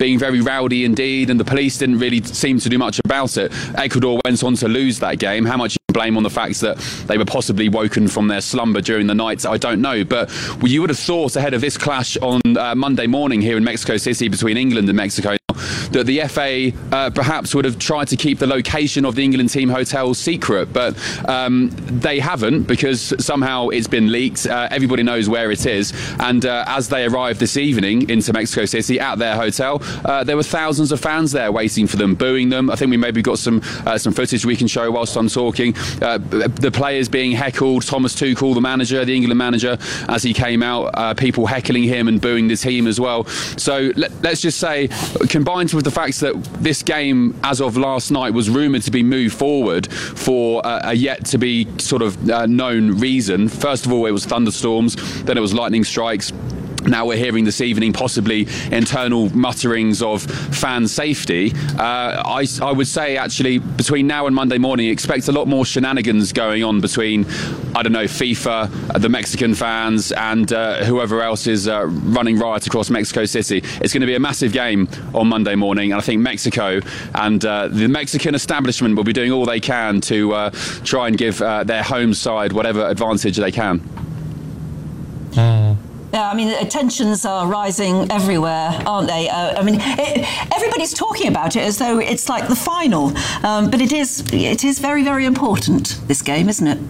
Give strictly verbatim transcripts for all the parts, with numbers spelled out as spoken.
being very rowdy indeed, and the police didn't really seem to do much about it. Ecuador went on to lose that game. How much you can blame on the fact that they were possibly woken from their slumber during the night, I don't know. But you would have thought ahead of this clash on uh, Monday morning here in Mexico City between England and Mexico that the F A uh, perhaps would have tried to keep the location of the England team hotel secret, but um, they haven't, because somehow it's been leaked. Uh, everybody knows where it is, and uh, as they arrived this evening into Mexico City at their hotel, uh, there were thousands of fans there waiting for them, booing them. I think we maybe got some uh, some footage we can show whilst I'm talking. Uh, the players being heckled, Thomas Tuchel, the manager, the England manager, as he came out, uh, people heckling him and booing the team as well. So let, let's just say, combined with the fact that this game, as of last night, was rumoured to be moved forward for uh, a yet to be sort of uh, known reason. First of all, it was thunderstorms, then it was lightning strikes. Now we're hearing this evening possibly internal mutterings of fan safety. Uh, I, I would say actually between now and Monday morning, expect a lot more shenanigans going on between, I don't know, FIFA, the Mexican fans, and uh, whoever else is uh, running riot across Mexico City. It's going to be a massive game on Monday morning, and I think Mexico and uh, the Mexican establishment will be doing all they can to uh, try and give uh, their home side whatever advantage they can. Mm. Yeah, I mean, tensions are rising everywhere, aren't they? Uh, I mean, it, everybody's talking about it as though it's like the final, um, but it is it is very, very important, this game, isn't it?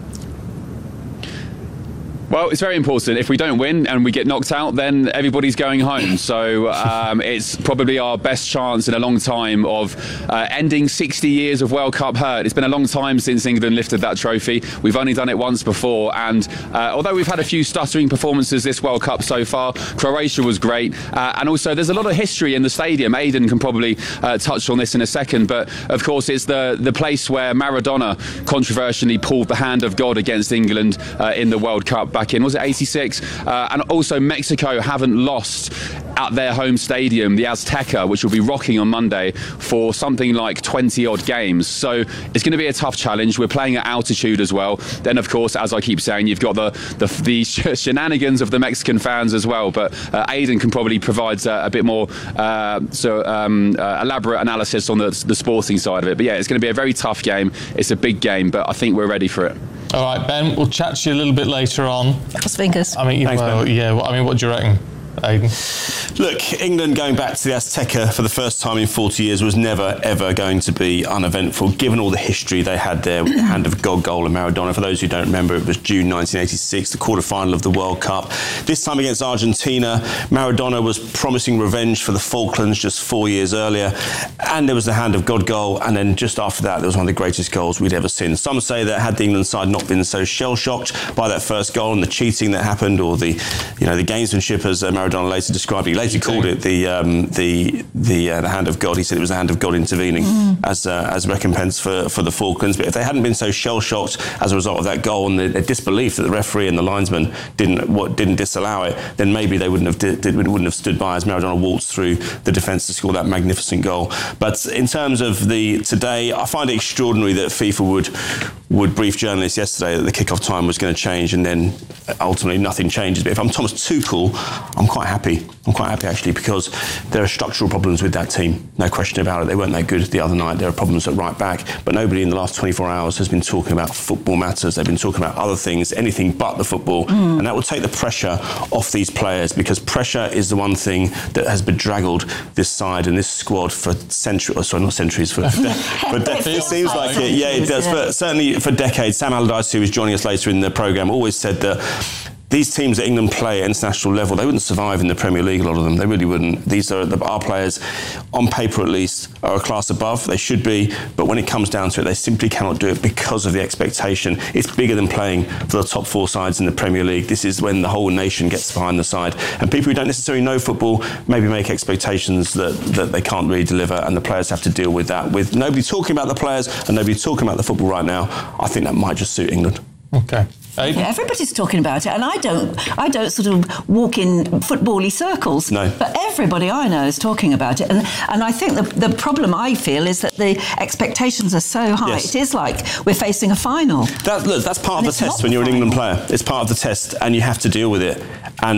Well, it's very important. If we don't win and we get knocked out, then everybody's going home. So um, it's probably our best chance in a long time of uh, ending sixty years of World Cup hurt. It's been a long time since England lifted that trophy. We've only done it once before. And uh, although we've had a few stuttering performances this World Cup so far, Croatia was great. Uh, and also there's a lot of history in the stadium. Aidan can probably uh, touch on this in a second. But of course, it's the, the place where Maradona controversially pulled the hand of God against England uh, in the World Cup back in, was it eighty-six? Uh, and also Mexico haven't lost at their home stadium, the Azteca, which will be rocking on Monday, for something like twenty odd games. So it's going to be a tough challenge. We're playing at altitude as well. Then, of course, as I keep saying, you've got the the, the shenanigans of the Mexican fans as well. But uh, Aidan can probably provide uh, a bit more uh, so um, uh, elaborate analysis on the, the sporting side of it. But yeah, it's going to be a very tough game. It's a big game, but I think we're ready for it. All right, Ben, we'll chat to you a little bit later on. Cross fingers. I mean, Thanks, well, Ben. yeah. Well, I mean, what do you reckon, Aidan? Look, England going back to the Azteca for the first time in forty years was never, ever going to be uneventful, given all the history they had there with the hand of God goal and Maradona. For those who don't remember, it was June nineteen eighty-six, the quarter-final of the World Cup. This time against Argentina, Maradona was promising revenge for the Falklands just four years earlier, and there was the hand of God goal, and then just after that, there was one of the greatest goals we'd ever seen. Some say that had the England side not been so shell-shocked by that first goal and the cheating that happened, or the, you know, the gamesmanship, as uh, Maradona later described it, he later called it the um, the the, uh, the hand of God. He said it was the hand of God intervening mm. as uh, as recompense for, for the Falklands. But if they hadn't been so shell-shocked as a result of that goal and the, the disbelief that the referee and the linesman didn't what, didn't disallow it, then maybe they wouldn't have did, wouldn't have stood by as Maradona waltzed through the defence to score that magnificent goal. But in terms of the today, I find it extraordinary that FIFA would would brief journalists yesterday that the kickoff time was going to change, and then ultimately nothing changes. But if I'm Thomas Tuchel, I'm quite happy. I'm quite happy actually, because there are structural problems with that team, no question about it. They weren't that good the other night. There are problems at right back, but nobody in the last twenty-four hours has been talking about football matters. They've been talking about other things, anything but the football, mm. and that will take the pressure off these players, because pressure is the one thing that has bedraggled this side and this squad for centuries. Oh, sorry, not centuries. For, for, de- for de- it seems like it. Yeah, it does. But certainly for decades. Sam Allardyce, who is joining us later in the programme, always said that these teams that England play at international level, they wouldn't survive in the Premier League, a lot of them. They really wouldn't. These are the, our players, on paper at least, are a class above. They should be, but when it comes down to it, they simply cannot do it because of the expectation. It's bigger than playing for the top four sides in the Premier League. This is when the whole nation gets behind the side. And people who don't necessarily know football maybe make expectations that, that they can't really deliver, and the players have to deal with that. With nobody talking about the players and nobody talking about the football right now, I think that might just suit England. Okay. Yeah, everybody's talking about it, and I don't. I don't sort of walk in football-y circles. No. But everybody I know is talking about it, and and I think the the problem I feel is that the expectations are so high. Yes. It is like we're facing a final. That, look, that's part And of the it's test not when the you're an England final. player. It's part of the test, and you have to deal with it. And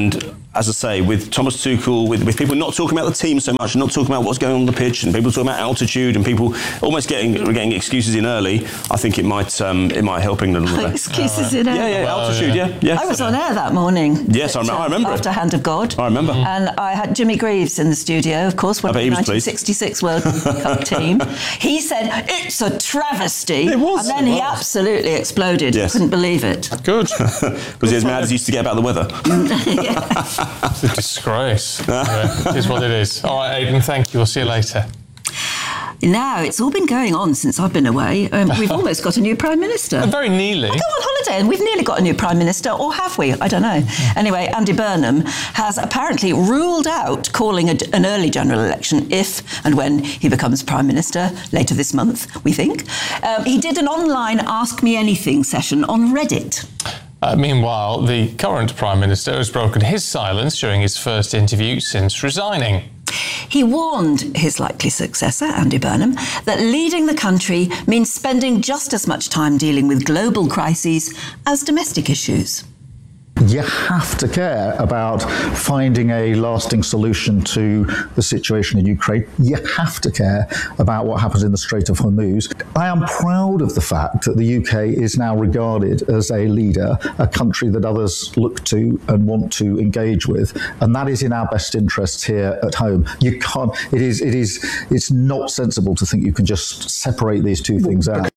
as I say, with Thomas Tuchel, with, with people not talking about the team so much, not talking about what's going on on the pitch, and people talking about altitude, and people almost getting getting excuses in early, I think it might um, it might help England a little bit. Excuses in early. Yeah, yeah, altitude, yeah, yeah. I was on air that morning. Yes, I, rem- I remember. After Hand of God. I remember. And I had Jimmy Greaves in the studio, of course, one of the nineteen sixty-six World Cup team. He said, it's a travesty. It was. And then it he was. absolutely exploded. Yes. Couldn't believe it. Good. Was he as mad as he used to get about the weather? It's a disgrace. Yeah, it is what it is. All right, Aidan, thank you. We'll see you later. Now, it's all been going on since I've been away. Um, we've almost got a new Prime Minister. Very nearly. I go on holiday and we've nearly got a new Prime Minister, or have we? I don't know. Anyway, Andy Burnham has apparently ruled out calling a, an early general election if and when he becomes Prime Minister later this month, we think. Um, he did an online Ask Me Anything session on Reddit. Uh, meanwhile, the current Prime Minister has broken his silence during his first interview since resigning. He warned his likely successor, Andy Burnham, that leading the country means spending just as much time dealing with global crises as domestic issues. You have to care about finding a lasting solution to the situation in Ukraine. You have to care about what happens in the Strait of Hormuz. I am proud of the fact that the U K is now regarded as a leader, a country that others look to and want to engage with, and that is in our best interests here at home. You can't. It is. It is. It's not sensible to think you can just separate these two things out.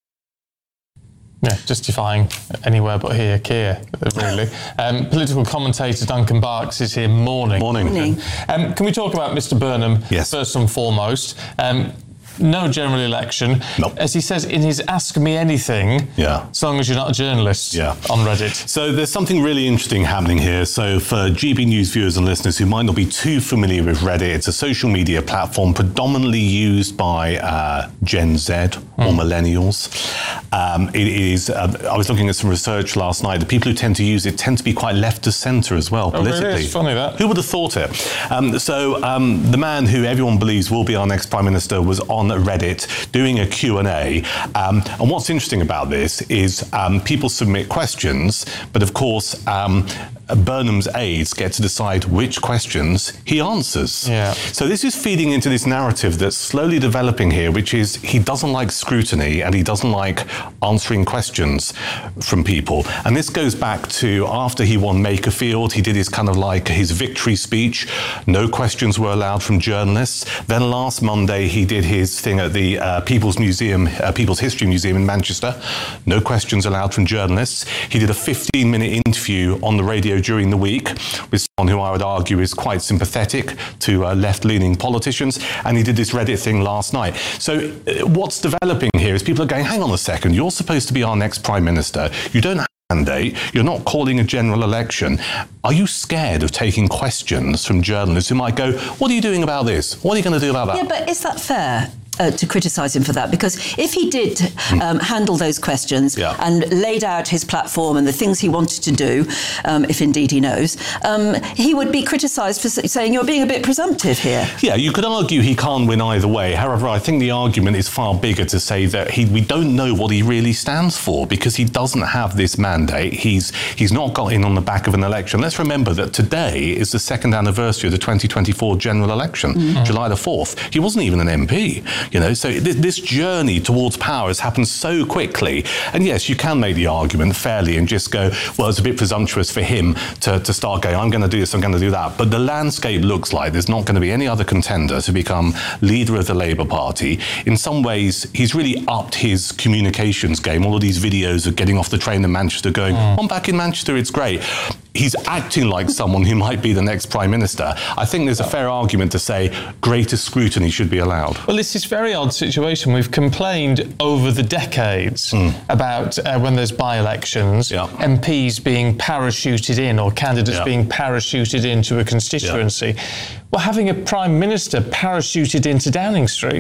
Yeah, justifying anywhere but here, Keir, really. Um, political commentator Duncan Barks is here morning. Morning. Morning. Um, can we talk about Mister Burnham Yes. first and foremost? Um, no general election. Nope. As he says in his Ask Me Anything, Yeah. as long as you're not a journalist Yeah. on Reddit. So there's something really interesting happening here. So for G B News viewers and listeners who might not be too familiar with Reddit, it's a social media platform predominantly used by uh, Gen Z or millennials. Um, it is. Uh, I was looking at some research last night. The people who tend to use it tend to be quite left of centre as well, Oh, really? politically. It's funny that. Who would have thought it? Um, so um, the man who everyone believes will be our next Prime Minister was on Reddit doing a Q and A. Um, and what's interesting about this is um, people submit questions, but of course um, Burnham's aides get to decide which questions he answers. Yeah. So this is feeding into this narrative that's slowly developing here, which is he doesn't like scrutiny and he doesn't like answering questions from people. And this goes back to after he won Makerfield, he did his kind of like his victory speech. No questions were allowed from journalists. Then last Monday, he did his thing at the uh, People's Museum, uh, People's History Museum in Manchester. No questions allowed from journalists. He did a fifteen minute interview on the radio during the week with someone who I would argue is quite sympathetic to uh, left-leaning politicians, and he did this Reddit thing last night. So uh, what's developing here is people are going, hang on a second, you're supposed to be our next Prime Minister. You don't have a mandate. You're not calling a general election. Are you scared of taking questions from journalists who might go, what are you doing about this? What are you going to do about that? Yeah, but is that fair? Uh, to criticise him for that, because if he did um, handle those questions Yeah. and laid out his platform and the things he wanted to do, um, if indeed he knows, um, he would be criticised for saying you're being a bit presumptive here. Yeah, you could argue he can't win either way. However, I think the argument is far bigger to say that he, we don't know what he really stands for because he doesn't have this mandate. He's he's not got in on the back of an election. Let's remember that today is the second anniversary of the twenty twenty-four general election, mm-hmm. July the fourth. He wasn't even an M P. You know, so th- this journey towards power has happened so quickly. And yes, you can make the argument fairly and just go, well, it's a bit presumptuous for him to, to start going, I'm going to do this, I'm going to do that. But the landscape looks like there's not going to be any other contender to become leader of the Labour Party. In some ways, he's really upped his communications game. All of these videos of getting off the train in Manchester going, mm. I'm back in Manchester, it's great. He's acting like someone who might be the next Prime Minister. I think there's a fair argument to say greater scrutiny should be allowed. Well, it's this very odd situation. We've complained over the decades mm. about uh, when there's by-elections, yeah. M Ps being parachuted in or candidates yeah. being parachuted into a constituency. Yeah. Well, having a Prime Minister parachuted into Downing Street.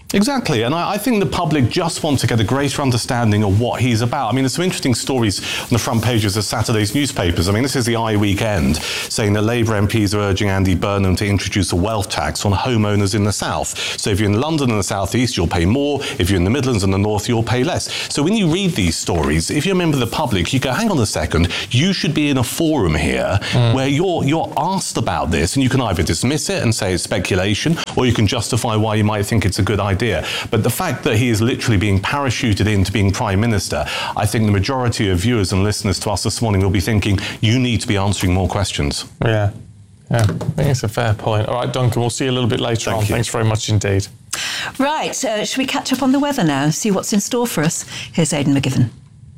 Exactly, and I, I think the public just want to get a greater understanding of what he's about. I mean, there's some interesting stories on the front pages of Saturday's newspapers. I mean, this is the I Weekend saying that Labour M Ps are urging Andy Burnham to introduce a wealth tax on homeowners in the south. So if you're in London and the southeast, you'll pay more. If you're in the Midlands and the north, you'll pay less. So when you read these stories, if you're a member of the public, you go, hang on a second, you should be in a forum here mm. where you're you're asked about this, and you can either dismiss it and say it's speculation, or you can justify why you might think it's a good idea. Idea. But the fact that he is literally being parachuted into being Prime Minister, I think the majority of viewers and listeners to us this morning will be thinking, you need to be answering more questions. Yeah, yeah, I think it's a fair point. All right, Duncan, we'll see you a little bit later Thank on. You. Thanks very much indeed. Right, uh, should we catch up on the weather now, see what's in store for us? Here's Aidan McGiven.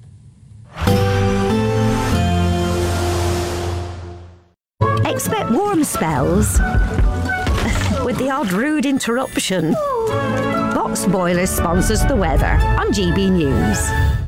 Expect warm spells with the odd rude interruption. Box Boilers sponsors the weather on G B News.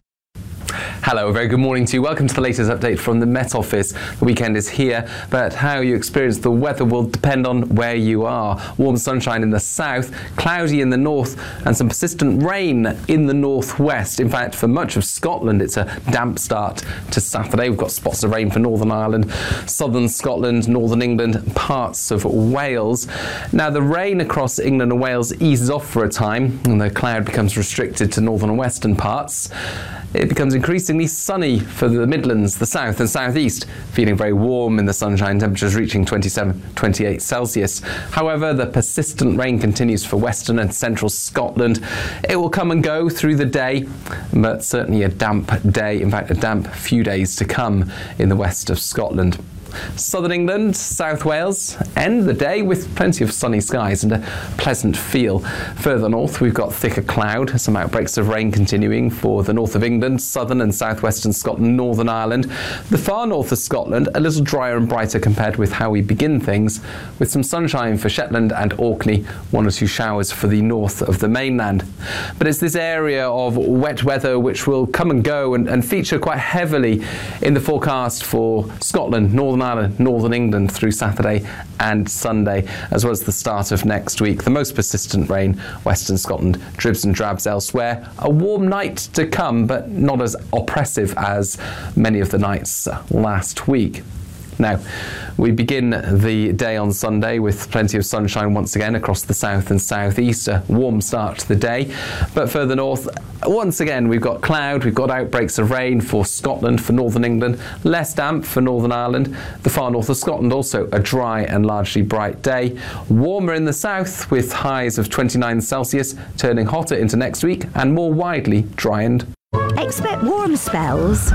Hello, a very good morning to you. Welcome to the latest update from the Met Office. The weekend is here, but how you experience the weather will depend on where you are. Warm sunshine in the south, cloudy in the north, and some persistent rain in the northwest. In fact, for much of Scotland, it's a damp start to Saturday. We've got spots of rain for Northern Ireland, southern Scotland, northern England, parts of Wales. Now, the rain across England and Wales eases off for a time, and the cloud becomes restricted to northern and western parts. It becomes increasingly sunny for the Midlands, the south and southeast, feeling very warm in the sunshine, temperatures reaching twenty-seven, twenty-eight Celsius. However, the persistent rain continues for western and central Scotland. It will come and go through the day, but certainly a damp day, in fact a damp few days to come in the west of Scotland. Southern England, South Wales, end the day with plenty of sunny skies and a pleasant feel. Further north, we've got thicker cloud, some outbreaks of rain continuing for the north of England, southern and southwestern Scotland, Northern Ireland. The far north of Scotland, a little drier and brighter compared with how we begin things, with some sunshine for Shetland and Orkney, one or two showers for the north of the mainland. But it's this area of wet weather which will come and go and, and feature quite heavily in the forecast for Scotland, Northern Ireland, Northern England through Saturday and Sunday, as well as the start of next week. The most persistent rain, Western Scotland, dribs and drabs elsewhere. A warm night to come, but not as oppressive as many of the nights last week. Now, we begin the day on Sunday with plenty of sunshine once again across the south and southeast, a warm start to the day. But further north, once again, we've got cloud, we've got outbreaks of rain for Scotland, for northern England, less damp for Northern Ireland. The far north of Scotland also a dry and largely bright day. Warmer in the south with highs of twenty-nine Celsius, turning hotter into next week and more widely dry and... Expect warm spells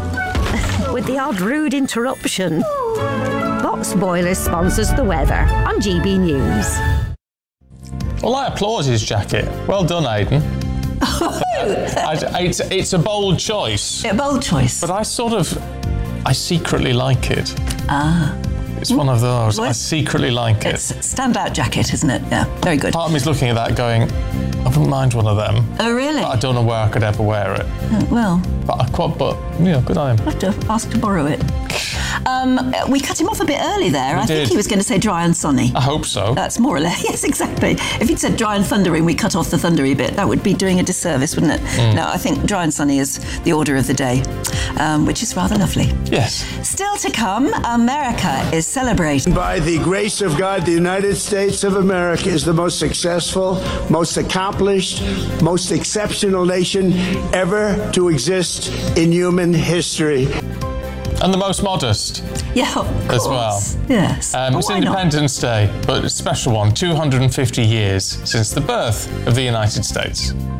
with the odd rude interruption. Box Boilers sponsors the weather on G B News. Well, I applaud his jacket. Well done, Aidan. I, I, it's, it's a bold choice. A bold choice. But I sort of, I secretly like it. Ah. It's one of those. Well, I secretly like it. It's a standout jacket, isn't it? Yeah, very good. Part of me's looking at that going, I wouldn't mind one of them. Oh, really? But I don't know where I could ever wear it. Oh, well. But I quite, but, yeah, good on him. I'll have to ask to borrow it. Um, we cut him off a bit early there. We I did. think he was going to say dry and sunny. I hope so. That's more or less, yes, exactly. If he'd said dry and thundering, we cut off the thundery bit. That would be doing a disservice, wouldn't it? Mm. No, I think dry and sunny is the order of the day, um, which is rather lovely. Yes. Still to come, America is celebrating. By the grace of God, the United States of America is the most successful, most accomplished, most exceptional nation ever to exist in human history. And the most modest. Yeah, of course. As well. Yes. Um, But it's why not? Independence Day, but a special one, two hundred fifty years since the birth of the United States.